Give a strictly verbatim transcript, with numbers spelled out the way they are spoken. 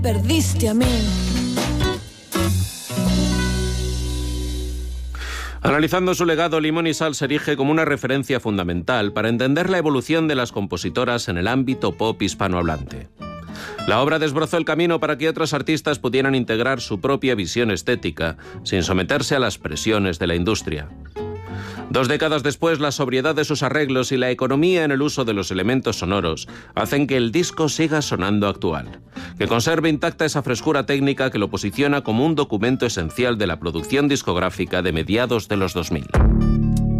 Perdiste a mí. Analizando su legado, Limón y Sal se erige como una referencia fundamental para entender la evolución de las compositoras en el ámbito pop hispanohablante. La obra desbrozó el camino para que otros artistas pudieran integrar su propia visión estética, sin someterse a las presiones de la industria. Dos décadas después, la sobriedad de sus arreglos y la economía en el uso de los elementos sonoros hacen que el disco siga sonando actual, que conserve intacta esa frescura técnica que lo posiciona como un documento esencial de la producción discográfica de mediados de los dos mil.